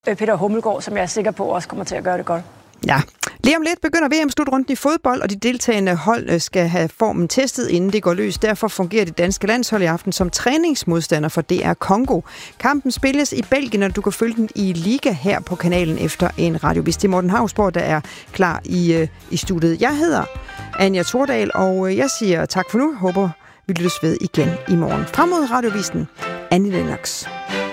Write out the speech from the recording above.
Peter Hummelgaard, som jeg er sikker på også kommer til at gøre det godt. Ja. Lige om lidt begynder VM-slutrunden i fodbold, og de deltagende hold skal have formen testet, inden det går løs. Derfor fungerer det danske landshold i aften som træningsmodstander for DR Congo. Kampen spilles i Belgien, og du kan følge den i Liga her på kanalen efter en radiovis. Det er Morten Hausborg, der er klar i studiet. Jeg hedder Anja Tordal, og jeg siger tak for nu. Håber, vi lyttes ved igen i morgen. Frem mod radiovisen, Annie Lennox.